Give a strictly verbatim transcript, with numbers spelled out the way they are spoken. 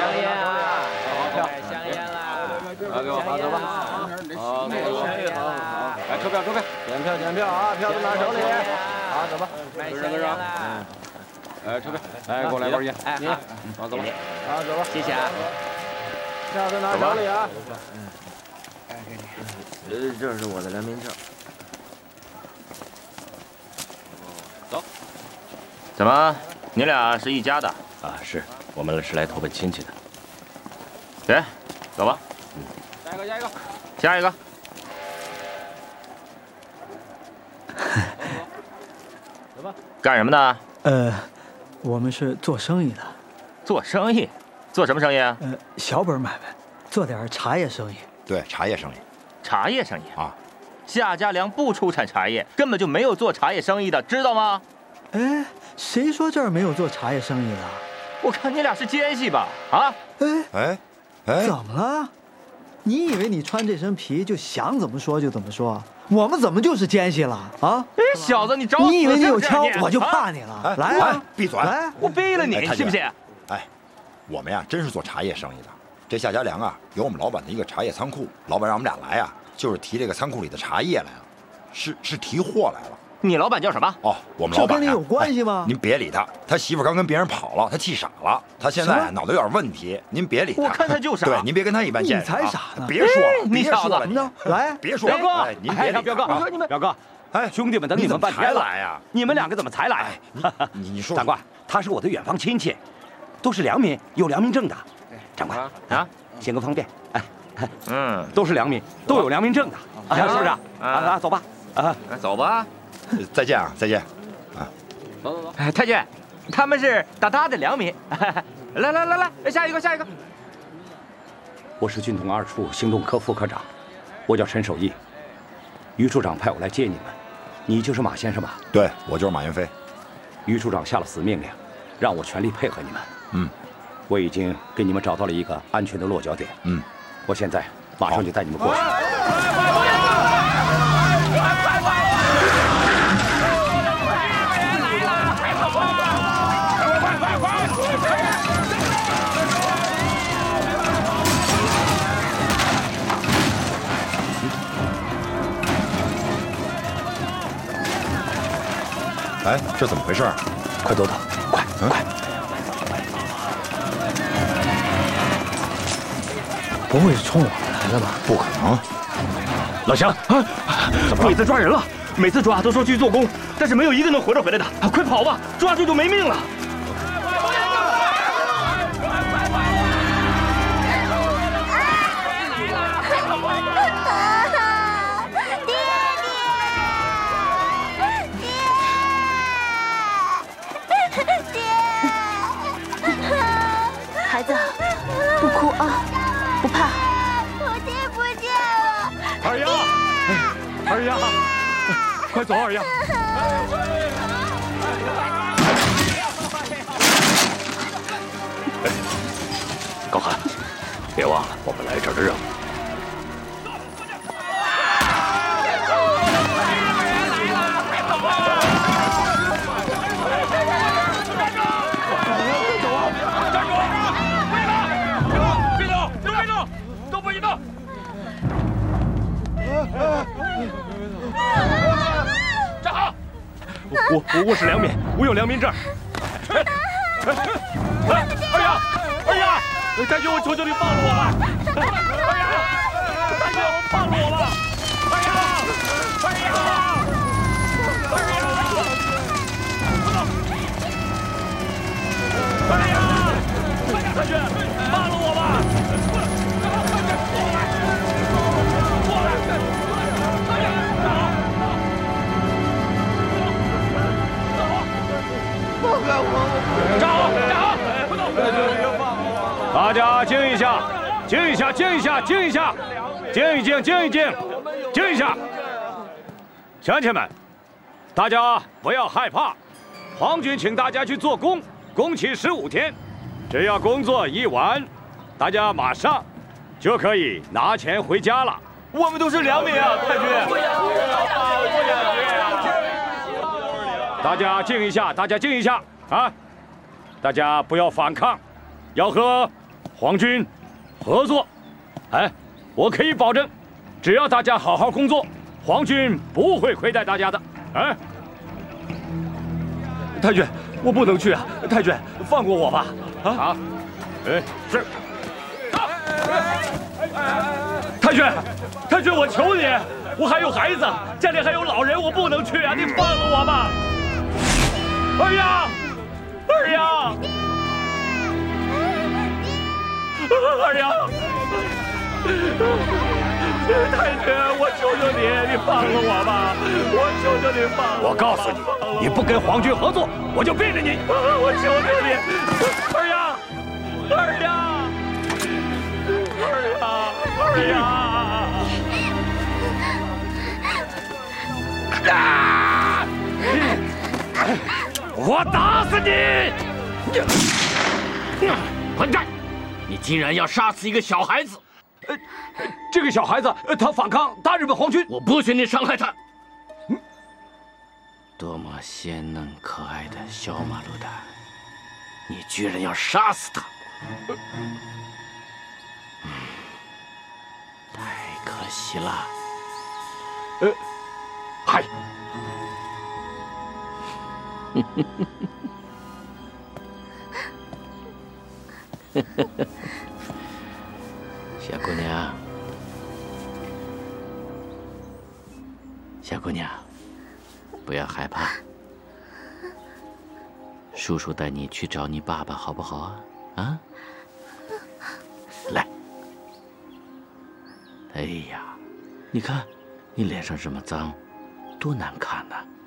香烟啊！买香烟啦！ 啊，给我好，走吧。好，给我。好，好。来，车票，车票。检票，检票啊！票都拿手里。好，走吧。 买香烟啦！ 哎，车票。哎，给我来包烟。 哎，好。 好，走吧。 好，走吧。谢谢啊。 票都拿手里啊。 嗯。哎，给你。呃，这是我的良民证。 走。 怎么，你俩是一家的？ 啊，是我们是来投奔亲戚的。 行，走吧。 嗯。下一个，下一个。 下一个。 走吧。 干什么的？ 呃，我们是做生意的。 做生意？做什么生意啊？ 呃，小本买卖，做点茶叶生意。 对，茶叶生意。 茶叶生意啊？ 夏家良不出产茶叶，根本就没有做茶叶生意的，知道吗？ 哎，谁说这儿没有做茶叶生意的？ 我看你俩是奸细吧？啊？ 哎哎哎， 怎么了？你以为你穿这身皮就想怎么说就怎么说？我们怎么就是奸细了啊？ 哎，小子，你找我！ 你以为你有枪我就怕你了？ 啊、 来啊， 闭嘴！ 来， 我背了你， 哎、 信不信？ 哎，我们呀真是做茶叶生意的。这夏家良啊，有我们老板的一个茶叶仓库，老板让我们俩来啊，就是提这个仓库里的茶叶来了，是是提货来了。 你老板叫什么？ 哦，我们老板、啊、 这跟你有关系吗？ 哎、您别理他，他媳妇刚跟别人跑了，他气傻了，他现在、啊、脑袋有点问题，您别理他。 我看他就傻。 对，您别跟他一般见识、啊。 你才傻呢！ 别说了， 你别说了， 你来， 别说了。 彪哥， 哎，您别理他。 彪哥，我说你们，彪哥， 哎， 兄弟们等你们半天了来呀！ 你们两个怎么才来？ 哎、你你说， 长官，他是我的远房亲戚，都是良民，有良民证的。长官啊，行个方便，哎， 嗯， 都是良民，都有良民证的，啊，是不是啊？啊，走吧，啊， 走吧。 再见啊，再见，啊， 走走走。哎，太监，他们是大大的良民。来来来来，下一个下一个。 我是军统二处行动科副科长，我叫陈守义。于处长派我来接你们，你就是马先生吧？ 对，我就是马云飞。 于处长下了死命令，让我全力配合你们。 嗯， 我已经给你们找到了一个安全的落脚点。 嗯， 我现在马上就带你们过去。 哎，这怎么回事？ 快躲躲，快嗯、 快！ 不会是冲我们来的吧？ 不可能！ 老乡，啊，鬼子抓人了！每次抓都说去做工，但是没有一个能活着回来的。啊，快跑吧，抓住就没命了！ 孩子，不哭啊，不怕。 我爹不见了。 二丫，二丫，快走，二丫！高寒，别忘了我们来这儿的任务。 站好！ 我我我是良民，我有良民证。二丫，二丫，太君，我求求你放了我吧！二丫，太君，我放了我吧！二丫，二丫，二丫，二丫，太君，放了我吧！站好，站好！大家静一下，静一下，静一下，静一下，静一静，静一静，静一下。乡亲们，大家不要害怕，皇军请大家去做工，工期十五天，只要工作一完，大家马上就可以拿钱回家了。 我们都是良民啊，太君！ 大家静一下，大家静一下啊！大家不要反抗，要和皇军合作。哎，我可以保证，只要大家好好工作，皇军不会亏待大家的。哎， 太君，我不能去啊！太君，放过我吧！啊！ 好，哎，是。 太君，太君，我求你，我还有孩子，家里还有老人，我不能去啊！你放了我吧！二丫，二丫，二丫，太君，我求求你，你放了我吧！我求求你放了我！ 我告诉你，你不跟皇军合作，我就毙了你！ 我求求你，二丫，二丫。 二丫，二丫！ 啊！我打死你！ 混蛋！你竟然要杀死一个小孩子！ 呃，这个小孩子他反抗大日本皇军， 我不许你伤害他。多么鲜嫩可爱的小马路蛋，你居然要杀死他！呃 太可惜了。 呃，嗨， 小姑娘，小姑娘，不要害怕，叔叔带你去找你爸爸，好不好啊？啊，来。 哎呀，你看，你脸上这么脏，多难看呐！